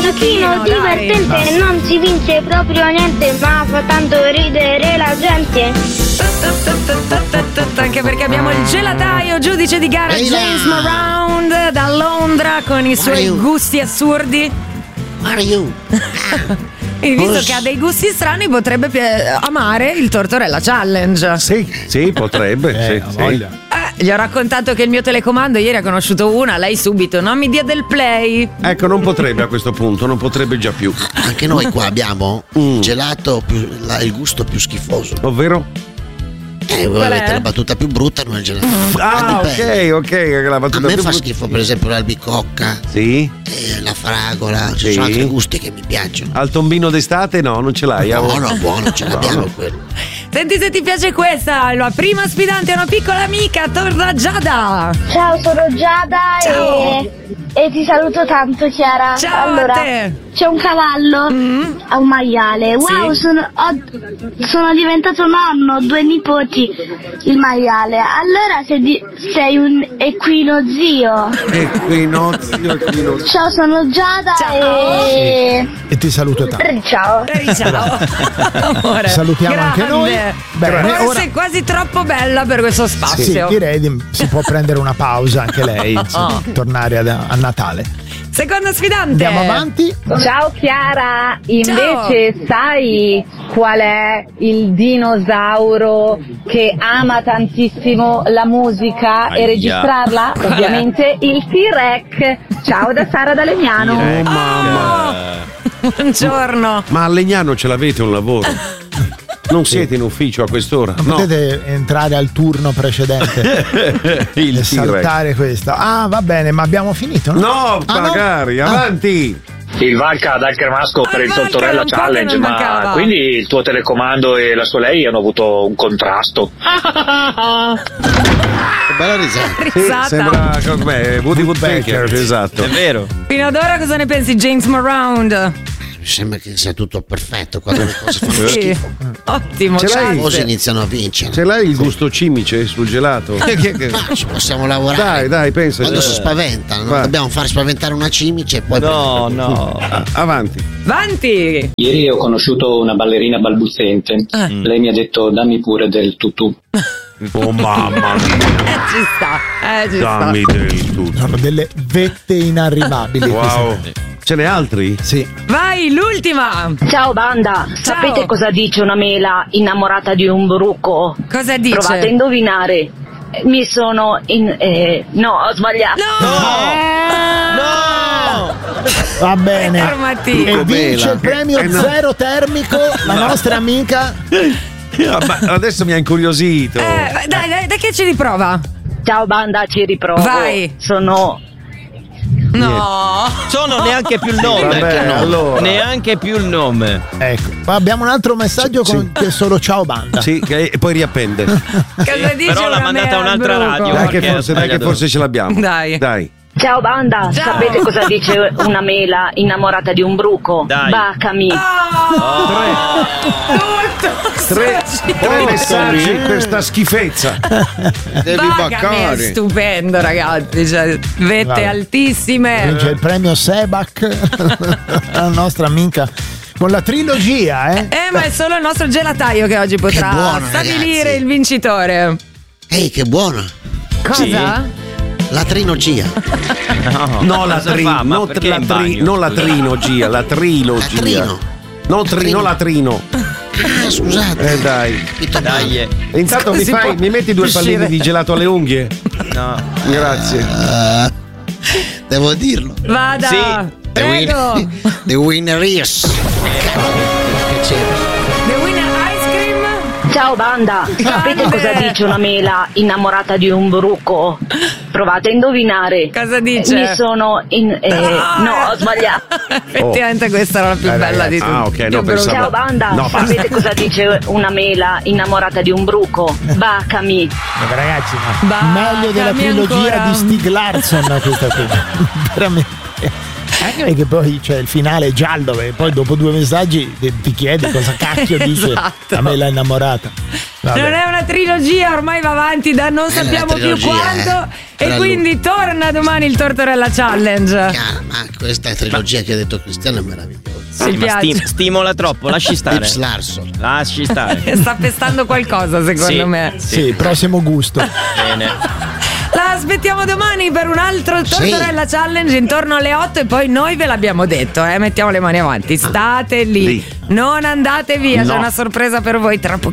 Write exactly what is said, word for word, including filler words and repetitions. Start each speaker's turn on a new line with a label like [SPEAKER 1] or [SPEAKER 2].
[SPEAKER 1] giochino divertente, dai. Non si vince proprio niente, ma fa tanto ridere la gente.
[SPEAKER 2] Anche perché abbiamo il gelataio, giudice di gara James Moran da Londra con i suoi gusti assurdi.
[SPEAKER 3] Mario.
[SPEAKER 2] E visto che ha dei gusti strani, potrebbe amare il Tortorella Challenge.
[SPEAKER 4] Sì, sì, potrebbe.
[SPEAKER 5] Eh,
[SPEAKER 4] sì, sì.
[SPEAKER 2] Eh, gli ho raccontato che il mio telecomando ieri ha conosciuto una, lei subito, non mi dia del play.
[SPEAKER 4] Ecco, non potrebbe a questo punto, non potrebbe già più.
[SPEAKER 3] Anche noi qua abbiamo mm. gelato più, la, il gusto più schifoso.
[SPEAKER 4] Ovvero?
[SPEAKER 3] Eh, voi avete la battuta più brutta, noi il gelato.
[SPEAKER 4] Ah, ok, ok. La battuta
[SPEAKER 3] a me
[SPEAKER 4] più
[SPEAKER 3] fa
[SPEAKER 4] brutta.
[SPEAKER 3] schifo, per esempio, l'albicocca.
[SPEAKER 4] Sì.
[SPEAKER 3] Eh, la fragola. Ci
[SPEAKER 4] Sì.
[SPEAKER 3] sono altri gusti che mi piacciono.
[SPEAKER 4] Al tombino d'estate no, non ce l'hai.
[SPEAKER 3] No, no, buono, ce l'abbiamo no. quello.
[SPEAKER 2] Senti se ti piace questa, la prima sfidante è una piccola amica, torna Giada.
[SPEAKER 1] Ciao, sono Giada e, e ti saluto tanto, Chiara.
[SPEAKER 2] Ciao
[SPEAKER 1] allora,
[SPEAKER 2] a te.
[SPEAKER 1] C'è un cavallo mm. a un maiale. Wow,
[SPEAKER 2] sì.
[SPEAKER 1] sono, ho, sono diventato nonno, ho due nipoti, il maiale. Allora sei, di, sei un equinozio.
[SPEAKER 4] Equinozio, equinozio.
[SPEAKER 1] Ciao, sono Giada
[SPEAKER 2] Ciao.
[SPEAKER 1] e...
[SPEAKER 5] E ti saluto tanto.
[SPEAKER 1] Ciao.
[SPEAKER 2] Ehi, ciao. Amore.
[SPEAKER 5] Salutiamo
[SPEAKER 2] Grande.
[SPEAKER 5] anche noi. Bene,
[SPEAKER 2] Forse
[SPEAKER 5] ora...
[SPEAKER 2] è quasi troppo bella per questo spazio.
[SPEAKER 5] Sì, direi di, si può prendere una pausa anche lei,
[SPEAKER 2] Oh.
[SPEAKER 5] tornare a, a Natale.
[SPEAKER 2] Seconda sfidante.
[SPEAKER 5] Andiamo avanti.
[SPEAKER 6] Ciao Chiara, invece Ciao. sai qual è il dinosauro che ama tantissimo la musica Aia. e registrarla? Ovviamente il T-Rex. Ciao da Sara da Legnano.
[SPEAKER 4] Oh mamma.
[SPEAKER 2] Buongiorno.
[SPEAKER 4] Ma a Legnano ce l'avete un lavoro? Non siete in ufficio a quest'ora?
[SPEAKER 5] Non
[SPEAKER 4] no.
[SPEAKER 5] potete entrare al turno precedente
[SPEAKER 4] il
[SPEAKER 5] e saltare questa. Ah, va bene, ma abbiamo finito, no?
[SPEAKER 4] No,
[SPEAKER 5] ah,
[SPEAKER 4] magari,
[SPEAKER 5] no?
[SPEAKER 4] avanti.
[SPEAKER 7] Il Valca dal Cremasco per il Tortorella Challenge, ma
[SPEAKER 2] mancava.
[SPEAKER 7] quindi il tuo telecomando e la sua lei hanno avuto un contrasto.
[SPEAKER 3] Che bella risata.
[SPEAKER 2] Risata.
[SPEAKER 4] Sì, sembra com'è, Woody Woodpecker, esatto.
[SPEAKER 8] È vero.
[SPEAKER 2] Fino ad ora cosa ne pensi, James Moran?
[SPEAKER 3] Mi sembra che sia tutto perfetto quando le cose fanno
[SPEAKER 2] Sì.
[SPEAKER 3] schifo.
[SPEAKER 2] Ottimo.
[SPEAKER 4] Ce l'hai?
[SPEAKER 3] Le cose iniziano a vincere.
[SPEAKER 4] Ce l'hai il gusto cimice sul gelato?
[SPEAKER 3] Ma ci possiamo lavorare.
[SPEAKER 4] Dai, dai, pensa.
[SPEAKER 3] Quando si spaventano, non dobbiamo far spaventare una cimice e poi.
[SPEAKER 8] No, no.
[SPEAKER 4] Ah, avanti.
[SPEAKER 2] Avanti.
[SPEAKER 7] Ieri ho conosciuto una ballerina balbuziente.
[SPEAKER 2] Eh.
[SPEAKER 7] Lei mi ha detto dammi pure del tutù.
[SPEAKER 4] Oh mamma mia.
[SPEAKER 2] Eh, ci sta. Eh, ci
[SPEAKER 4] Dammi
[SPEAKER 2] sta.
[SPEAKER 4] del tutto.
[SPEAKER 5] Sono delle vette inarrivabili.
[SPEAKER 4] Wow. Ce n'è altri?
[SPEAKER 5] Sì.
[SPEAKER 2] Vai, l'ultima.
[SPEAKER 6] Ciao banda,
[SPEAKER 2] Ciao.
[SPEAKER 6] sapete cosa dice una mela innamorata di un bruco?
[SPEAKER 2] Cosa dice?
[SPEAKER 6] Provate a indovinare. Mi sono in... Eh, no, ho sbagliato.
[SPEAKER 2] No!
[SPEAKER 8] No!
[SPEAKER 5] Va bene.
[SPEAKER 2] Fermati.
[SPEAKER 5] E vince il premio
[SPEAKER 4] Eh, no.
[SPEAKER 5] zero termico la nostra amica.
[SPEAKER 4] Ma adesso mi ha incuriosito.
[SPEAKER 2] Eh, dai, dai, dai che ci riprova.
[SPEAKER 6] Ciao banda, ci riprovo.
[SPEAKER 2] Vai.
[SPEAKER 6] Sono...
[SPEAKER 2] No.
[SPEAKER 8] Sono neanche più il nome.
[SPEAKER 4] Vabbè, allora.
[SPEAKER 8] Neanche più il nome.
[SPEAKER 5] Ecco, ma abbiamo un altro messaggio
[SPEAKER 4] Sì,
[SPEAKER 5] con
[SPEAKER 4] sì.
[SPEAKER 5] che è solo ciao banda.
[SPEAKER 4] Sì, che- e poi riappende.
[SPEAKER 2] Cosa dice
[SPEAKER 8] Però l'ha
[SPEAKER 2] una
[SPEAKER 8] mandata
[SPEAKER 2] mela al
[SPEAKER 8] un'altra
[SPEAKER 2] bruco?
[SPEAKER 8] radio.
[SPEAKER 4] Dai che
[SPEAKER 8] Perché
[SPEAKER 4] forse,
[SPEAKER 8] ha
[SPEAKER 4] dai che
[SPEAKER 8] sbagliato.
[SPEAKER 4] forse ce l'abbiamo.
[SPEAKER 2] Dai.
[SPEAKER 4] Dai.
[SPEAKER 6] Ciao banda,
[SPEAKER 2] Ciao.
[SPEAKER 6] sapete cosa dice una mela innamorata di un bruco?
[SPEAKER 8] Dai.
[SPEAKER 6] Bacami.
[SPEAKER 4] Tre, tre messaggi per sta schifezza.
[SPEAKER 3] Devi
[SPEAKER 2] Bacami è stupendo, ragazzi. Cioè, vette
[SPEAKER 5] Vabbè.
[SPEAKER 2] altissime.
[SPEAKER 5] Vince il premio Sebac la nostra amica con la trilogia, eh?
[SPEAKER 2] Eh, ma è solo il nostro gelataio che oggi potrà
[SPEAKER 3] Che buono,
[SPEAKER 2] stabilire
[SPEAKER 3] ragazzi.
[SPEAKER 2] il vincitore.
[SPEAKER 3] Ehi, che buona.
[SPEAKER 2] Cosa?
[SPEAKER 3] La trilogia.
[SPEAKER 8] No,
[SPEAKER 4] No, la
[SPEAKER 8] cosa
[SPEAKER 4] tri,
[SPEAKER 8] fa? Ma
[SPEAKER 4] no,
[SPEAKER 8] perché
[SPEAKER 4] la
[SPEAKER 8] in
[SPEAKER 4] tri,
[SPEAKER 8] bagno?
[SPEAKER 4] non la trilogia, la trilogia.
[SPEAKER 3] Latrino.
[SPEAKER 4] Non tri, non latrino.
[SPEAKER 3] Ah, scusate.
[SPEAKER 4] Eh dai.
[SPEAKER 3] Capito male.
[SPEAKER 8] Dai.
[SPEAKER 4] E intanto mi
[SPEAKER 2] Si
[SPEAKER 4] fai,
[SPEAKER 2] può
[SPEAKER 4] mi metti due
[SPEAKER 2] uscire.
[SPEAKER 4] palline di gelato alle unghie?
[SPEAKER 8] No.
[SPEAKER 4] Grazie.
[SPEAKER 3] Ah, devo dirlo.
[SPEAKER 2] Vada.
[SPEAKER 8] Sì.
[SPEAKER 3] The,
[SPEAKER 2] Prego.
[SPEAKER 3] win- the winner is.
[SPEAKER 2] The winner ice cream.
[SPEAKER 6] Ciao banda, sapete
[SPEAKER 2] Grande.
[SPEAKER 6] cosa dice una mela innamorata di un bruco? Provate a indovinare.
[SPEAKER 2] Cosa dice?
[SPEAKER 6] Mi sono in... Eh, no, ho sbagliato.
[SPEAKER 2] Effettivamente questa era la più
[SPEAKER 4] Eh,
[SPEAKER 2] bella di
[SPEAKER 4] ragazzi.
[SPEAKER 2] tutte.
[SPEAKER 4] Ah, ok, no,
[SPEAKER 2] Più
[SPEAKER 4] pensavo-
[SPEAKER 6] Ciao banda,
[SPEAKER 4] No, basta.
[SPEAKER 6] sapete cosa dice una mela innamorata di un bruco? Bacami.
[SPEAKER 5] Eh, Ragazzi, ma
[SPEAKER 2] Bacami
[SPEAKER 5] meglio della trilogia
[SPEAKER 2] ancora.
[SPEAKER 5] di Stieg Larsson questa qui. Veramente. Anche perché poi c'è il finale giallo e poi dopo due messaggi ti, ti chiedi cosa cacchio dice
[SPEAKER 2] Esatto.
[SPEAKER 5] a me l'ha innamorata. Vabbè.
[SPEAKER 2] Non è una trilogia, ormai va avanti da non
[SPEAKER 3] È
[SPEAKER 2] sappiamo
[SPEAKER 3] una
[SPEAKER 2] più
[SPEAKER 3] trilogia,
[SPEAKER 2] quanto.
[SPEAKER 3] eh.
[SPEAKER 2] E
[SPEAKER 3] Però
[SPEAKER 2] quindi torna domani il Tortorella Challenge.
[SPEAKER 3] Chiaro, ma questa trilogia che ha detto Cristiano è meravigliosa.
[SPEAKER 8] Sì,
[SPEAKER 2] Mi
[SPEAKER 8] ma
[SPEAKER 2] piace.
[SPEAKER 8] sti- stimola troppo, lasci stare.
[SPEAKER 3] Pips Larson.
[SPEAKER 8] Lasci stare.
[SPEAKER 2] Sta pestando qualcosa, secondo
[SPEAKER 8] Sì.
[SPEAKER 2] me.
[SPEAKER 5] Sì, prossimo gusto.
[SPEAKER 8] Bene.
[SPEAKER 2] La aspettiamo domani per un altro Tortorella Challenge intorno alle otto e poi noi ve l'abbiamo detto, eh, mettiamo le mani avanti. State lì,
[SPEAKER 4] lì.
[SPEAKER 2] non andate via, c'è
[SPEAKER 4] No.
[SPEAKER 2] una sorpresa per voi tra pochissimo.